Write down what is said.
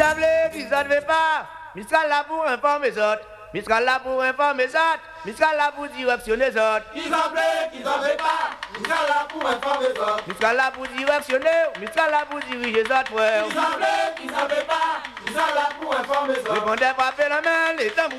qui ça ne veut pas. Mistral là pour informer les autres. Mistral là pour informer les autres. Mistral là pour directionner les autres. Qui ça veut pas. Mistral là pour informer les autres. Mistral là pour directionner. Mistral là pour diriger les autres frères. Qui ça veut pas. Mistral là pour informer les autres. Répondez pas la main, les tambours.